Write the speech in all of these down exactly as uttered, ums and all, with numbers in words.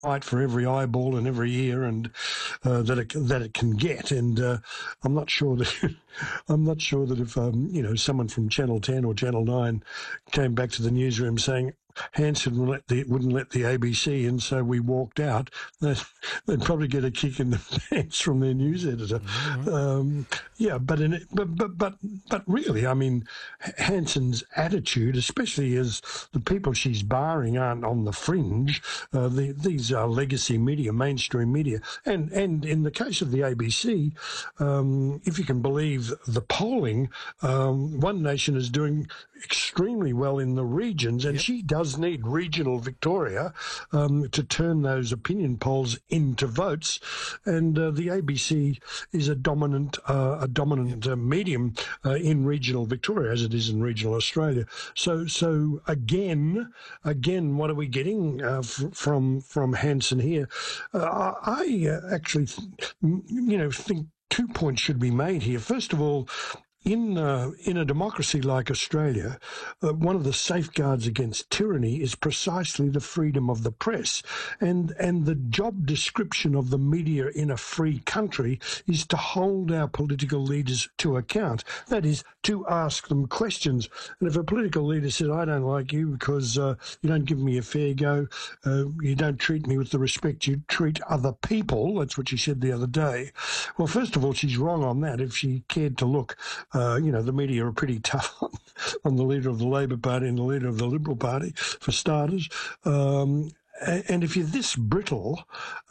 fight for every eyeball and every ear and uh, that it that it can get. And uh, I'm not sure that I'm not sure that if um, you know someone from Channel ten or Channel nine came back to the newsroom saying Hanson wouldn't let the, wouldn't let the A B C in, so we walked out, they'd, they'd probably get a kick in the pants from their news editor. Mm-hmm. Um, yeah, but, in it, but but but but really, I mean, Hanson's attitude, especially as the people she's barring aren't on the fringe, uh, the, these are legacy media, mainstream media, and and in the case of the A B C, um, if you can believe the polling, um, One Nation is doing extremely well in the regions, and yep. she does need regional Victoria um, to turn those opinion polls into votes. And uh, the A B C is a dominant, uh, a dominant yep. uh, medium uh, in regional Victoria, as it is in regional Australia. So, so again, again, what are we getting uh, f- from from Hanson here? Uh, I uh, actually, th- you know, think two points should be made here. First of all, In uh, in a democracy like Australia, uh, one of the safeguards against tyranny is precisely the freedom of the press, and and the job description of the media in a free country is to hold our political leaders to account. That is, to ask them questions. And if a political leader says, "I don't like you because uh, you don't give me a fair go, uh, you don't treat me with the respect you treat other people," that's what she said the other day. Well, first of all, she's wrong on that. If she cared to look. Uh, you know, the media are pretty tough on, on the leader of the Labor Party and the leader of the Liberal Party, for starters. Um, and if you're this brittle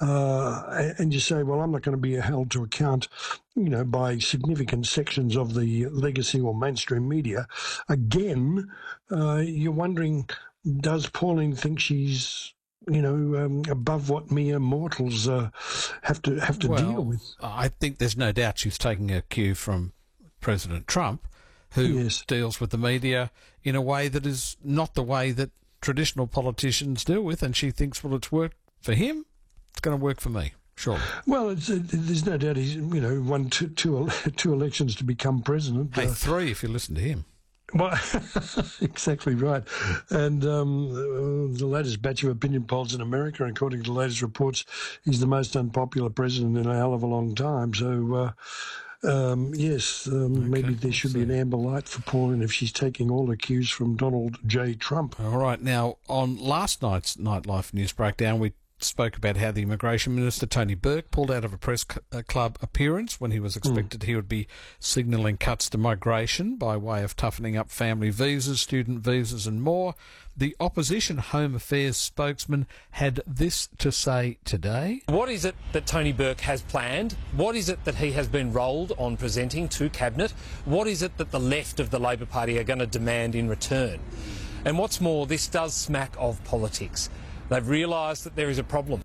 uh, and you say, well, I'm not going to be held to account, you know, by significant sections of the legacy or mainstream media, again, uh, you're wondering, does Pauline think she's you know, um, above what mere mortals uh, have to have to well, deal with? I think there's no doubt she's taking a cue from President Trump, who yes. deals with the media in a way that is not the way that traditional politicians deal with, and she thinks, well, it's worked for him, it's going to work for me. Sure. Well, it's, uh, there's no doubt he's, you know, won two, two, two elections to become president. Hey, uh, three if you listen to him. Well, exactly right. And um, uh, the latest batch of opinion polls in America, according to the latest reports, he's the most unpopular president in a hell of a long time. So, uh, um, yes, um, okay, maybe there should be an amber light for Pauline if she's taking all the cues from Donald J. Trump. All right. Now, on last night's Nightlife News Breakdown, we spoke about how the Immigration Minister, Tony Burke, pulled out of a press club appearance when he was expected mm. he would be signalling cuts to migration by way of toughening up family visas, student visas and more. The opposition Home Affairs spokesman had this to say today. What is it that Tony Burke has planned? What is it that he has been rolled on presenting to Cabinet? What is it that the left of the Labor Party are going to demand in return? And what's more, this does smack of politics. They've realised that there is a problem.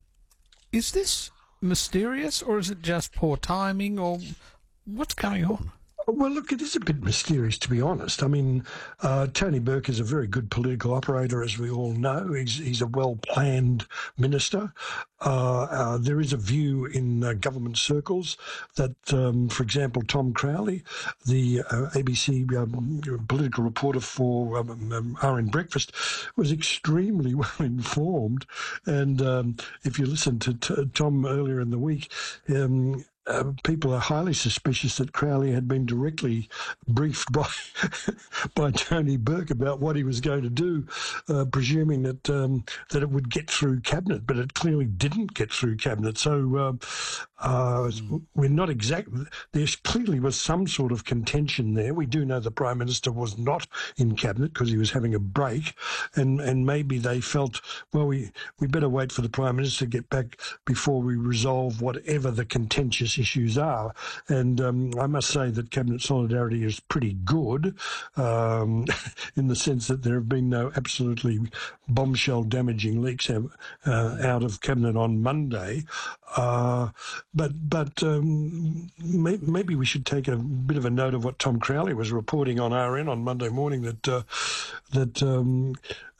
Is this mysterious, or is it just poor timing, or what's going on? Well, look, it is a bit mysterious, to be honest. I mean, uh, Tony Burke is a very good political operator, as we all know. He's, he's a well-planned minister. Uh, uh, there is a view in uh, government circles that, um, for example, Tom Crowley, the uh, A B C um, political reporter for um, um, R N Breakfast, was extremely well informed. And um, if you listen to t- Tom earlier in the week, um, Uh, people are highly suspicious that Crowley had been directly briefed by by Tony Burke about what he was going to do, uh, presuming that um, that it would get through Cabinet, but it clearly didn't get through Cabinet. So uh, uh, mm. we're not exactly. There clearly was some sort of contention there. We do know the Prime Minister was not in Cabinet because he was having a break, and and maybe they felt, well, we we better wait for the Prime Minister to get back before we resolve whatever the contentious issues are. And um, I must say that Cabinet solidarity is pretty good um, in the sense that there have been no absolutely bombshell damaging leaks uh, out of Cabinet on Monday. Uh, but but um, may, maybe we should take a bit of a note of what Tom Crowley was reporting on R N on Monday morning, that uh, that um,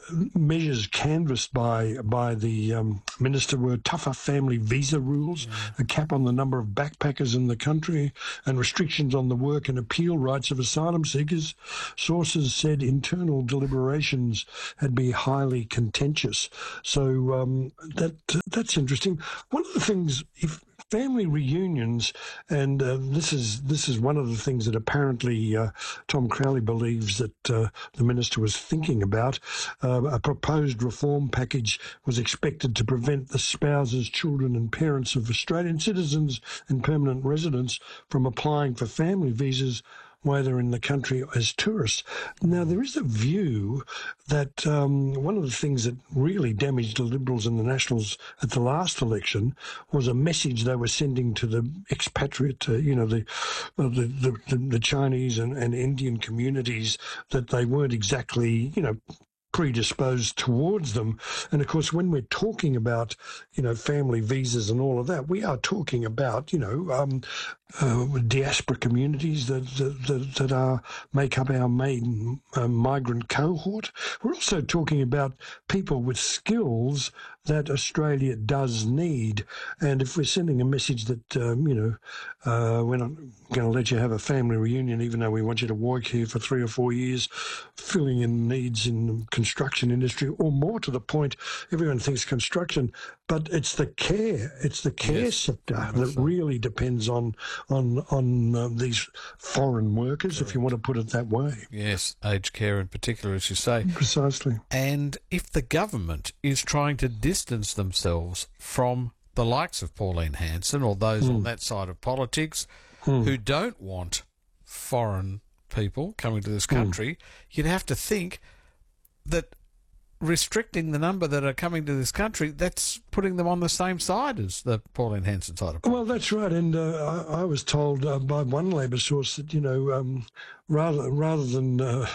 measures canvassed by by the um, minister were tougher family visa rules, yeah. a cap on the number of backpackers in the country, and restrictions on the work and appeal rights of asylum seekers. Sources said internal deliberations had been highly contentious. So um, that that's interesting. One of the things, if family reunions, and uh, this is this is one of the things that apparently uh, Tom Crowley believes that uh, the minister was thinking about. Uh, a proposed reform package was expected to prevent the spouses, children and parents of Australian citizens and permanent residents from applying for family visas while they're in the country as tourists. Now, there is a view that um, one of the things that really damaged the Liberals and the Nationals at the last election was a message they were sending to the expatriate, uh, you know, the, uh, the, the the Chinese and, and Indian communities, that they weren't exactly, you know, predisposed towards them. And of course, when we're talking about, you know, family visas and all of that, we are talking about, you know, um, uh, diaspora communities that that, that are make up our main uh, migrant cohort. We're also talking about people with skills that Australia does need. And if we're sending a message that, um, you know, uh, we're not going to let you have a family reunion, even though we want you to work here for three or four years, filling in needs in the construction industry, or more to the point, everyone thinks construction, but it's the care, it's the care yes, sector that so. really depends on on on uh, these foreign workers, Correct. if you want to put it that way. Yes, aged care in particular, as you say. Precisely. And if the government is trying to distance themselves from the likes of Pauline Hanson or those mm. on that side of politics mm. who don't want foreign people coming to this country, mm. you'd have to think that restricting the number that are coming to this country, that's putting them on the same side as the Pauline Hanson side of politics. Well, that's right. And uh, I, I was told uh, by one Labor source that, you know, um, rather rather than... Uh,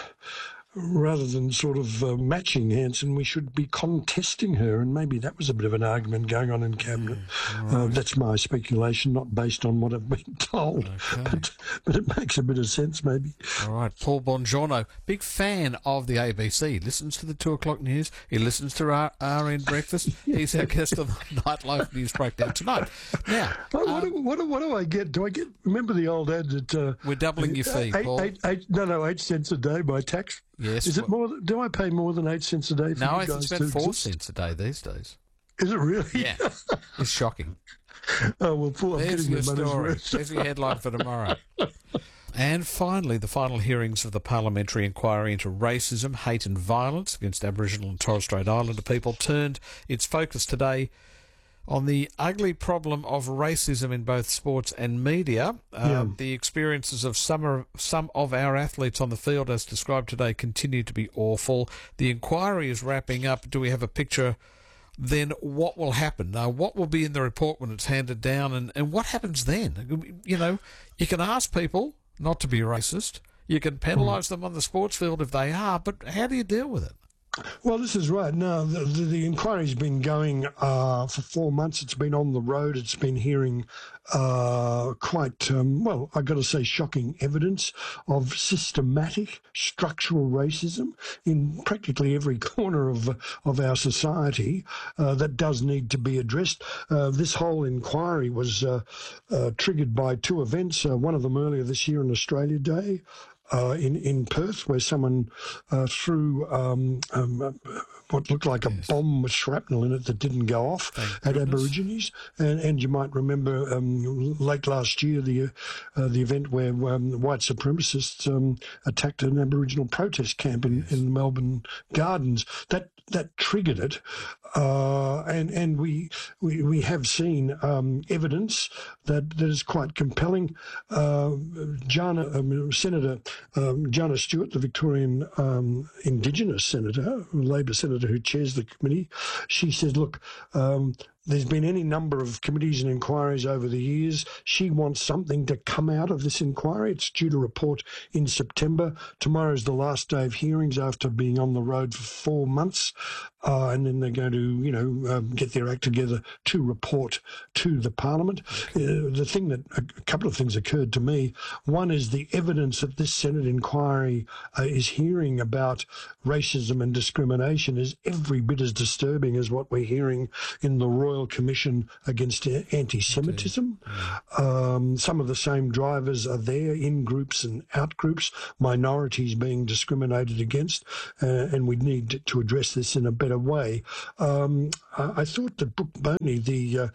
rather than sort of uh, matching Hanson, we should be contesting her, and maybe that was a bit of an argument going on in Cabinet. Yeah, right. uh, that's my speculation, not based on what I've been told, okay. but, but it makes a bit of sense maybe. All right, Paul Bongiorno, big fan of the A B C, listens to the two o'clock news, he listens to our R N Breakfast, he's our guest on the Nightlife News Breakdown tonight. Now, oh, um, what, do, what, do, what do I get? Do I get, remember the old ad that... Uh, we're doubling your fee, eight, Paul. Eight, eight, no, no, eight cents a day by tax. Yes. Is it more? Do I pay more than eight cents a day for no, you guys? No, it's about four cents a day these days. Is it really? Yeah. It's shocking. Oh, well, Paul, I'm There's getting your your story. money's worth. There's your headline for tomorrow. And finally, the final hearings of the parliamentary inquiry into racism, hate and violence against Aboriginal and Torres Strait Islander people turned its focus today on the ugly problem of racism in both sports and media. Yeah. Uh, the experiences of some, are, some of our athletes on the field, as described today, continue to be awful. The inquiry is wrapping up. Do we have a picture? Then what will happen? Now, what will be in the report when it's handed down, and, and what happens then? You know, you can ask people not to be racist. You can penalise mm. them on the sports field if they are, but how do you deal with it? Well, this is right. Now, the, the, the inquiry's been going uh, for four months. It's been on the road. It's been hearing uh, quite, um, well, I've got to say, shocking evidence of systematic structural racism in practically every corner of of our society uh, that does need to be addressed. Uh, this whole inquiry was uh, uh, triggered by two events, uh, one of them earlier this year on Australia Day, Uh, in, in Perth, where someone uh, threw um, um, uh, what looked like a yes. bomb with shrapnel in it that didn't go off Thank at goodness. Aborigines. And, and you might remember um, late last year the uh, the event where um, white supremacists um, attacked an Aboriginal protest camp in, yes. in Melbourne Gardens. That that triggered it. Uh, and and we, we we have seen um, evidence that, that is quite compelling. Uh, Jana, um, Senator um, Jana Stewart, the Victorian um, Indigenous Senator, Labor Senator who chairs the committee, she said, look, um, there's been any number of committees and inquiries over the years. She wants something to come out of this inquiry. It's due to report in September. Tomorrow's the last day of hearings after being on the road for four months. Uh, and then they're going to, you know, um, get their act together to report to the Parliament. Uh, the thing that, a couple of things occurred to me. One is the evidence that this Senate inquiry uh, is hearing about racism and discrimination is every bit as disturbing as what we're hearing in the Royal Commission against anti-Semitism. Um, some of the same drivers are there, in groups and out groups, minorities being discriminated against, uh, and we need to address this in a better way. Um, I, I thought that Brooke Boney, the uh,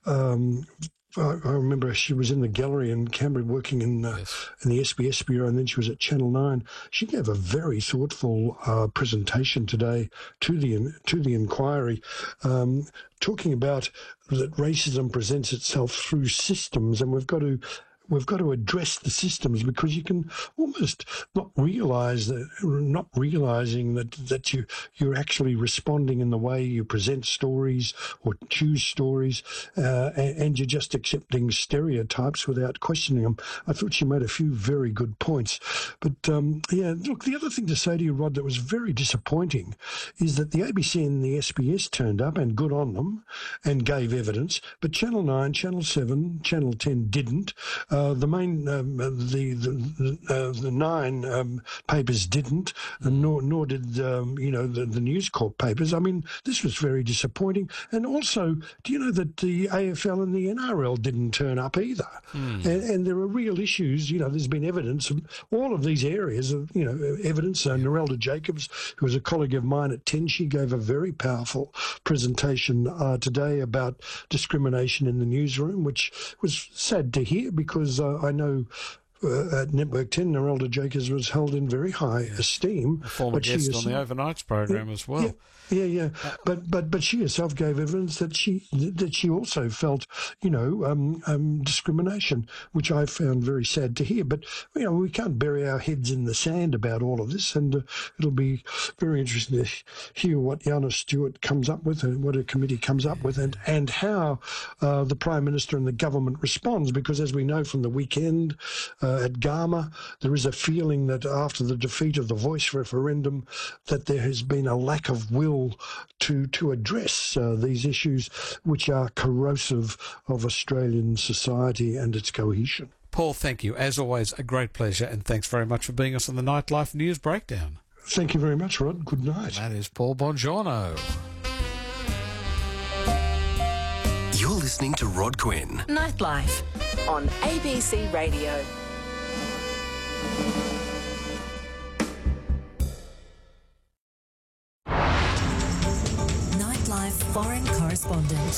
um, I remember she was in the gallery in Canberra working in uh, yes. in the S B S Bureau, and then she was at Channel nine. She gave a very thoughtful uh, presentation today to the to the inquiry, um, talking about that racism presents itself through systems, and we've got to we've got to address the systems, because you can almost not realise that, not realising that that you you're actually responding in the way you present stories or choose stories, uh, and, and you're just accepting stereotypes without questioning them. I thought she made a few very good points, but um, yeah, look, the other thing to say to you, Rod, that was very disappointing is that the A B C and the S B S turned up, and good on them, and gave evidence, but Channel nine, Channel seven, Channel ten didn't. Uh, the main, um, the the, uh, the nine um, papers didn't, and nor nor did um, you know the, the News Corp papers. I mean, this was very disappointing. And also, do you know that the A F L and the N R L didn't turn up either? Mm. And, and there are real issues. You know, there's been evidence of all of these areas of you know evidence. Uh, Narelda Jacobs, who was a colleague of mine at ten, she gave a very powerful presentation uh, today about discrimination in the newsroom, which was sad to hear, because Uh, I know uh, at Network ten, Narelda Jacobs was held in very high yeah. esteem. A former guest is, on the Overnights program yeah, as well. Yeah. Yeah, yeah, but but but she herself gave evidence that she that she also felt, you know, um, um, discrimination, which I found very sad to hear. But you know, we can't bury our heads in the sand about all of this, and uh, it'll be very interesting to hear what Yana Stewart comes up with and what her committee comes up with, and and how uh, the Prime Minister and the government responds. Because as we know from the weekend uh, at Garma, there is a feeling that after the defeat of the Voice referendum, that there has been a lack of will to to address uh, these issues, which are corrosive of Australian society and its cohesion. Paul, thank you. As always, a great pleasure, and thanks very much for being us on the Nightlife News Breakdown. Thank you very much, Rod. Good night. That is Paul Bongiorno. You're listening to Rod Quinn. Nightlife on A B C Radio. Foreign correspondent.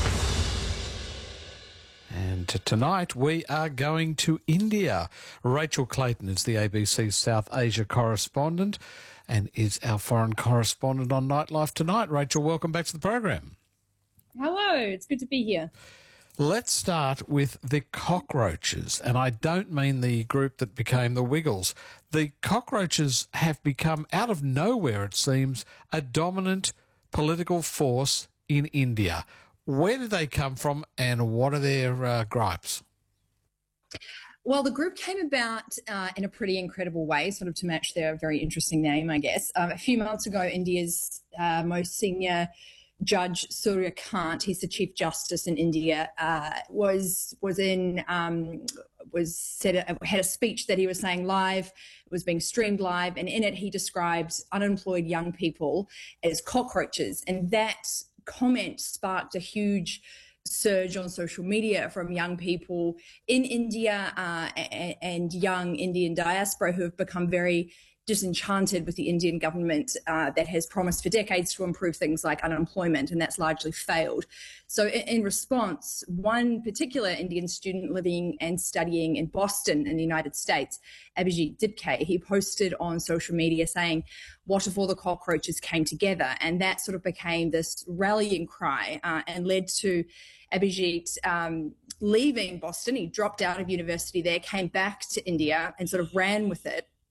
And tonight we are going to India. Rachel Clayton is the A B C South Asia correspondent and is our foreign correspondent on Nightlife tonight. Rachel, welcome back to the program. Hello, it's good to be here. Let's start with the cockroaches, and I don't mean the group that became the Wiggles. The cockroaches have become, out of nowhere it seems, a dominant political force in India. Where did they come from, and what are their uh, gripes? Well, the group came about uh, in a pretty incredible way, sort of to match their very interesting name, I guess. Um, a few months ago, India's uh, most senior Judge Surya Kant, he's the Chief Justice in India, uh, was was in um, was said a, had a speech that he was saying live, it was being streamed live, and in it he describes unemployed young people as cockroaches, and that comment sparked a huge surge on social media from young people in India uh, and, and young Indian diaspora who have become very disenchanted with the Indian government uh, that has promised for decades to improve things like unemployment, and that's largely failed. So in, in response, one particular Indian student living and studying in Boston in the United States, Abhijit Dipke, he posted on social media saying, "What if all the cockroaches came together?" And that sort of became this rallying cry uh, and led to Abhijit um, leaving Boston. He dropped out of university there, came back to India and sort of ran with it,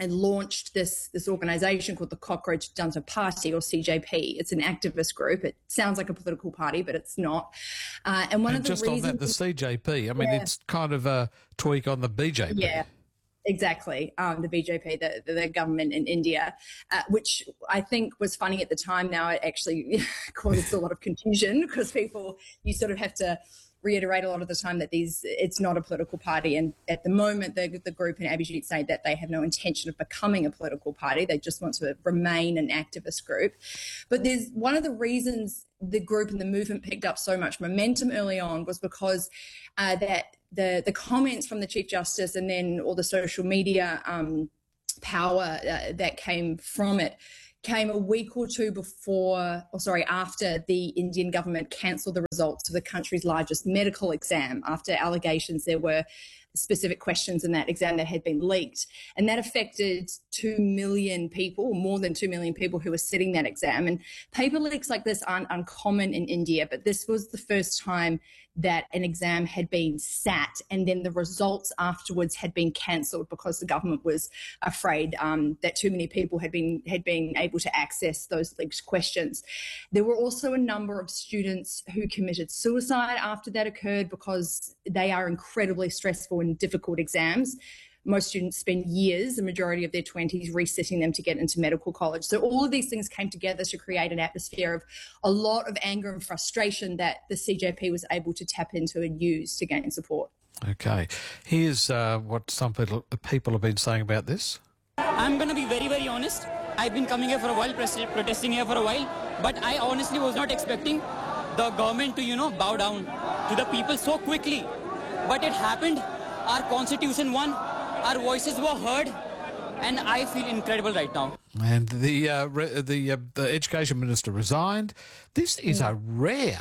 and launched this this organization called the Cockroach Junta Party, or C J P. It's an activist group. It sounds like a political party, but it's not. Uh, and one and of the just reasons, on that, the C J P, I mean, yeah. it's kind of a tweak on the B J P. Yeah. Exactly, um, the B J P, the, the government in India, uh, which I think was funny at the time. Now it actually causes a lot of confusion because people, you sort of have to reiterate a lot of the time that these it's not a political party. And at the moment, the, the group in Abhijit say that they have no intention of becoming a political party. They just want to remain an activist group. But there's one of the reasons the group and the movement picked up so much momentum early on was because uh, that the the comments from the Chief Justice and then all the social media um, power uh, that came from it came a week or two before, or sorry, after the Indian government cancelled the results of the country's largest medical exam after allegations there were specific questions in that exam that had been leaked. And that affected two million people, more than two million people who were sitting that exam. And paper leaks like this aren't uncommon in India, but this was the first time that an exam had been sat and then the results afterwards had been cancelled because the government was afraid um, that too many people had been had been able to access those leaked questions. There were also a number of students who committed suicide after that occurred because they are incredibly stressful and difficult exams. Most students spend years, the majority of their twenties, resitting them to get into medical college. So all of these things came together to create an atmosphere of a lot of anger and frustration that the C J P was able to tap into and use to gain support. Okay. Here's uh, what some people, people have been saying about this. I'm going to be very, very honest. I've been coming here for a while, protesting here for a while, but I honestly was not expecting the government to, you know, bow down to the people so quickly. But it happened. Our constitution won. Our voices were heard, and I feel incredible right now. And the uh, re- the, uh, the education minister resigned. This is a rare,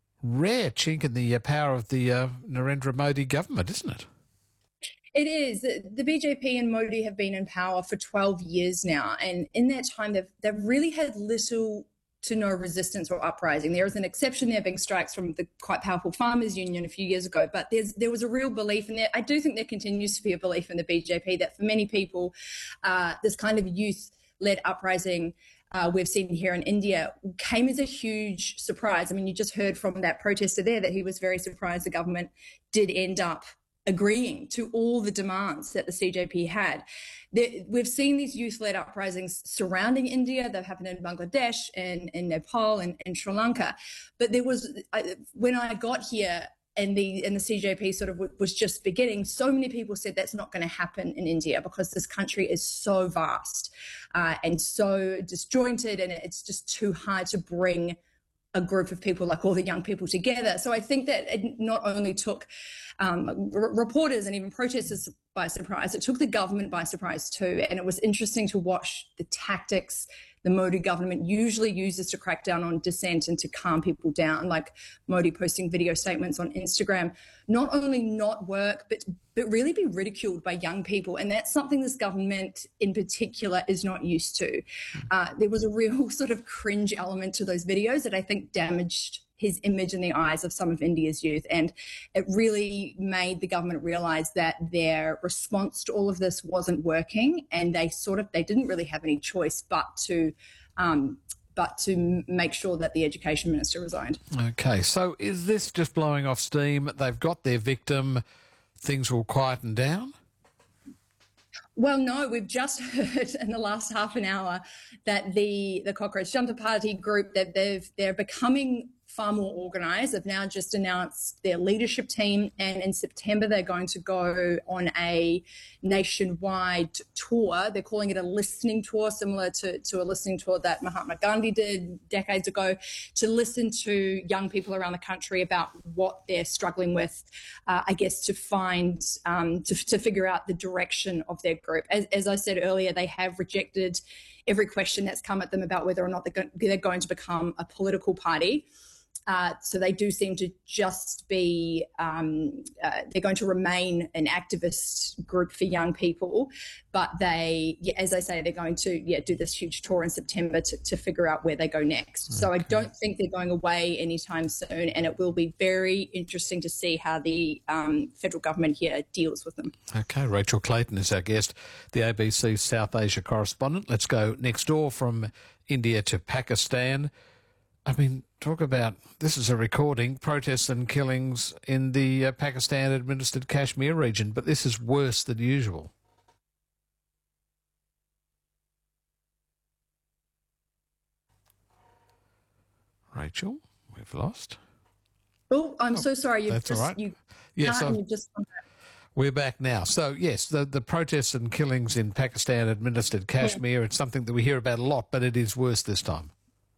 rare chink in the uh, power of the uh, Narendra Modi government, isn't it? It is. The B J P and Modi have been in power for twelve years now, and in that time, they've they've really had little to no resistance or uprising. There is an exception there being strikes from the quite powerful farmers union a few years ago, but there's there was a real belief in there. I do think there continues to be a belief in the B J P that for many people, uh, this kind of youth-led uprising uh, we've seen here in India came as a huge surprise. I mean, you just heard from that protester there that he was very surprised the government did end up agreeing to all the demands that the C J P had. There, we've seen these youth-led uprisings surrounding India. They've happened in Bangladesh and in Nepal and in Sri Lanka. But there was, I, when I got here and the and the C J P sort of w- was just beginning, so many people said that's not going to happen in India because this country is so vast uh, and so disjointed, and it's just too hard to bring a group of people like all the young people together. So I think that it not only took um, r- reporters and even protesters by surprise, it took the government by surprise too. And it was interesting to watch the tactics the Modi government usually uses to crack down on dissent and to calm people down, like Modi posting video statements on Instagram, not only not work, but but really be ridiculed by young people. And that's something this government in particular is not used to. Uh, there was a real sort of cringe element to those videos that I think damaged his image in the eyes of some of India's youth. And it really made the government realize that their response to all of this wasn't working. And they sort of, they didn't really have any choice but to, um, but to make sure that the education minister resigned. Okay, so is this just blowing off steam? They've got their victim, things will quieten down? Well, no, we've just heard in the last half an hour that the the Cockroach Junta Party group, that they've they're becoming far more organised. They've now just announced their leadership team, and in September they're going to go on a nationwide tour. They're calling it a listening tour, similar to, to a listening tour that Mahatma Gandhi did decades ago, to listen to young people around the country about what they're struggling with, uh, I guess, to find, um, to, to figure out the direction of their group. As, as I said earlier, they have rejected every question that's come at them about whether or not they're, go- they're going to become a political party. Uh, so they do seem to just be, um, uh, they're going to remain an activist group for young people, but they, yeah, as I say, they're going to yeah do this huge tour in September to, to figure out where they go next. Okay. So I don't think they're going away anytime soon, and it will be very interesting to see how the um, federal government here deals with them. Okay, Rachel Clayton is our guest, the A B C South Asia correspondent. Let's go next door from India to Pakistan. I mean, talk about, this is a recording, protests and killings in the uh, Pakistan-administered Kashmir region, but this is worse than usual. Rachel, we've lost. Oh, I'm oh, so sorry. You've that's just, all right. You yes, you just... We're back now. So, yes, the, the protests and killings in Pakistan-administered Kashmir, yeah. It's something that we hear about a lot, but it is worse this time.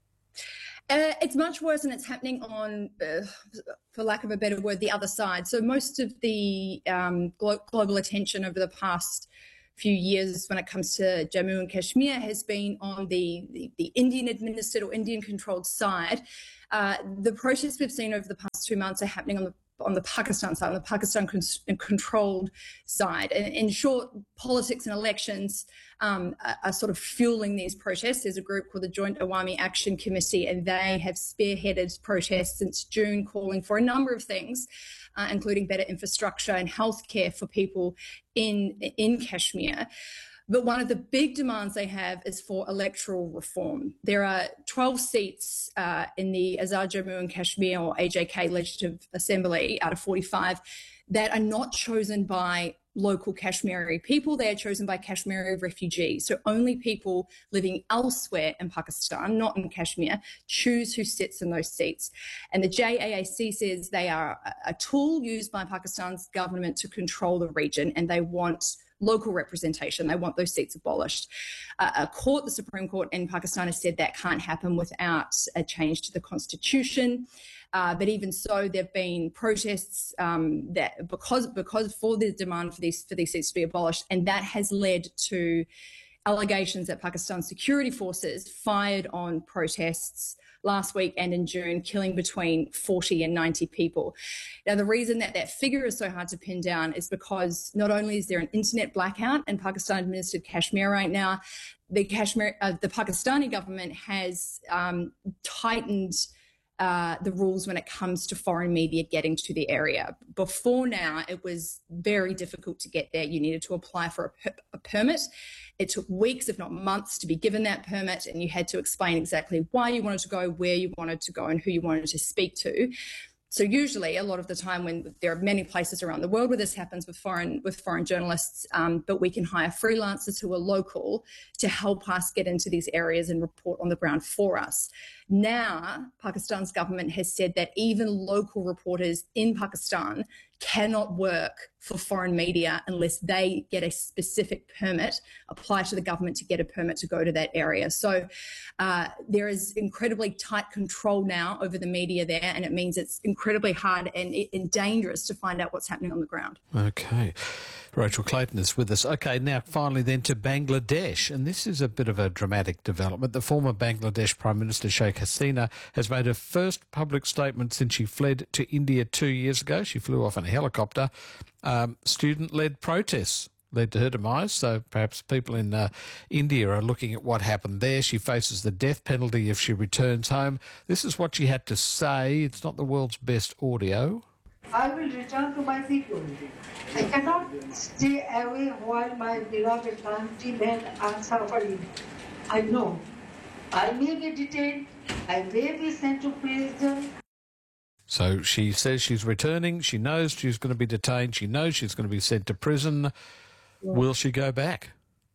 Uh, it's much worse, and it's happening on, uh, for lack of a better word, the other side. So most of the um, glo- global attention over the past few years when it comes to Jammu and Kashmir has been on the, the, the Indian-administered or Indian-controlled side. Uh, the protests we've seen over the past two months are happening on the on the Pakistan side, on the Pakistan-controlled side. And in short, politics and elections um, are, are sort of fueling these protests. There's a group called the Joint Awami Action Committee, and they have spearheaded protests since June, calling for a number of things, uh, including better infrastructure and healthcare for people in, in Kashmir. But one of the big demands they have is for electoral reform. There are twelve seats uh, in the Azad Jammu and Kashmir, or A J K, Legislative Assembly out of forty-five that are not chosen by local Kashmiri people. They are chosen by Kashmiri refugees. So only people living elsewhere in Pakistan, not in Kashmir, choose who sits in those seats. And the J A A C says they are a tool used by Pakistan's government to control the region, and they want local representation. They want those seats abolished. Uh, a court, the Supreme Court in Pakistan, has said that can't happen without a change to the constitution. Uh, but even so, there have been protests um, that because because for the demand for these for these seats to be abolished, and that has led to allegations that Pakistan's security forces fired on protests last week and in June, killing between forty and ninety people. Now, the reason that that figure is so hard to pin down is because not only is there an internet blackout in Pakistan-administered Kashmir right now, the Kashmir, uh, the Pakistani government has um, tightened Uh, the rules when it comes to foreign media getting to the area. Before now, it was very difficult to get there. You needed to apply for a, per- a permit. It took weeks, if not months, to be given that permit, and you had to explain exactly why you wanted to go, where you wanted to go, and who you wanted to speak to. So usually, a lot of the time, when there are many places around the world where this happens with foreign with foreign journalists, um, but we can hire freelancers who are local to help us get into these areas and report on the ground for us. Now, Pakistan's government has said that even local reporters in Pakistan cannot work for foreign media unless they get a specific permit, apply to the government to get a permit to go to that area. So uh, there is incredibly tight control now over the media there, and it means it's incredibly hard and, and dangerous to find out what's happening on the ground. Okay. Rachel Clayton is with us. Okay, now finally then to Bangladesh, and this is a bit of a dramatic development. The former Bangladesh Prime Minister Sheikh Hasina has made her first public statement since she fled to India two years ago. She flew off in a helicopter. Um, student-led protests led to her demise, so perhaps people in uh, India are looking at what happened there. She faces the death penalty if she returns home. This is what she had to say. It's not the world's best audio. I will return to my people. I cannot stay away while my beloved countrymen are suffering. I know I may be detained, I may be sent to prison. So she says she's returning, she knows she's going to be detained, she knows she's going to be sent to prison. Yeah. Will she go back?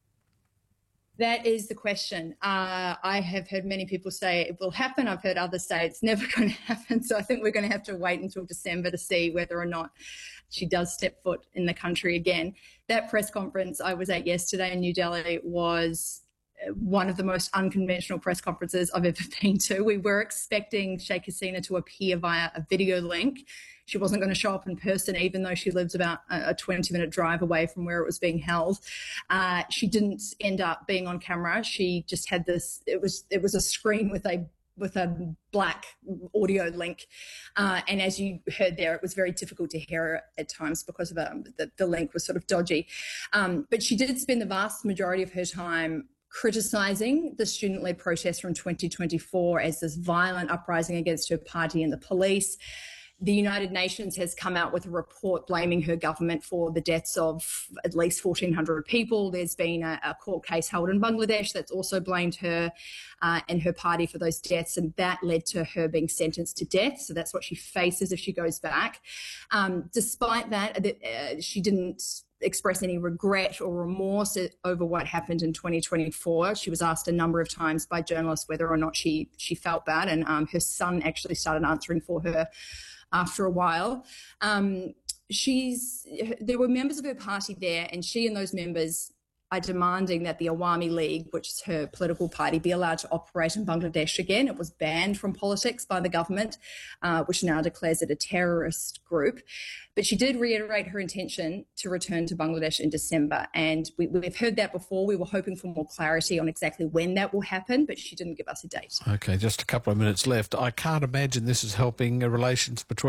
That is the question. Uh, I have heard many people say it will happen. I've heard others say it's never going to happen. So I think we're going to have to wait until December to see whether or not she does step foot in the country again. That press conference I was at yesterday in New Delhi was one of the most unconventional press conferences I've ever been to. We were expecting Sheikh Hasina to appear via a video link. She wasn't going to show up in person, even though she lives about a twenty-minute drive away from where it was being held. Uh, she didn't end up being on camera. She just had this, it was it was a screen with a with a black audio link. Uh, and as you heard there, it was very difficult to hear her at times because of um, the, the link was sort of dodgy. Um, but she did spend the vast majority of her time criticising the student-led protests from twenty twenty-four as this violent uprising against her party and the police. The United Nations has come out with a report blaming her government for the deaths of at least fourteen hundred people. There's been a, a court case held in Bangladesh that's also blamed her uh, and her party for those deaths, and that led to her being sentenced to death. So that's what she faces if she goes back. Um, despite that, uh, she didn't express any regret or remorse over what happened in twenty twenty-four. She was asked a number of times by journalists whether or not she she felt bad, and um, her son actually started answering for her after a while. Um, she's there were members of her party there, and she and those members are demanding that the Awami League, which is her political party, be allowed to operate in Bangladesh again. It was banned from politics by the government, uh, which now declares it a terrorist group. But she did reiterate her intention to return to Bangladesh in December. And we, we've heard that before. We were hoping for more clarity on exactly when that will happen, but she didn't give us a date. Okay, just a couple of minutes left. I can't imagine this is helping uh, relations between